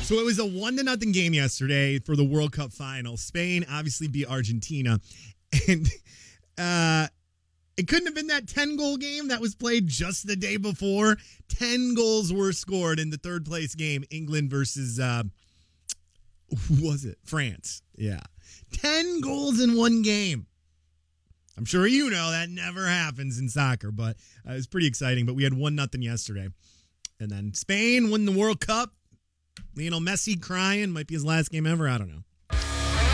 So it was a 1-0 game yesterday for the World Cup final. Spain obviously beat Argentina. And it couldn't have been that 10-goal game that was played just the day before. 10 goals were scored in the third place game, England versus, who was it? France. Yeah. 10 goals in one game. I'm sure you know that never happens in soccer, but it was pretty exciting. But we had 1-0 yesterday. And then Spain won the World Cup. Lionel Messi crying. Might be his last game ever. I don't know.